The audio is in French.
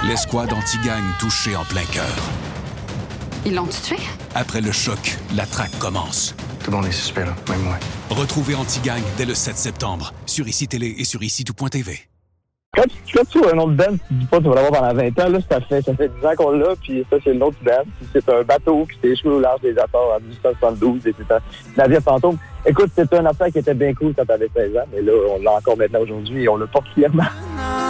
L'escouade anti-gang touchée en plein cœur. Ils l'ont tué? Après le choc, la traque commence. Tout le monde est suspect, là, même moi. Retrouvez Anti-Gang dès le 7 septembre sur ICI Télé et sur ICI-tout.tv. Quand tu vois un autre band, tu dis pas que tu vas l'avoir pendant 20 ans, là, ça fait 10 ans qu'on l'a, puis ça, c'est l'autre band. Puis c'est un bateau qui s'est échoué au large des Açores en 1872, et c'est un navire fantôme. Écoute, c'était un affaire qui était bien cool quand t'avais 16 ans, mais là, on l'a encore maintenant aujourd'hui et on l'a particulièrement.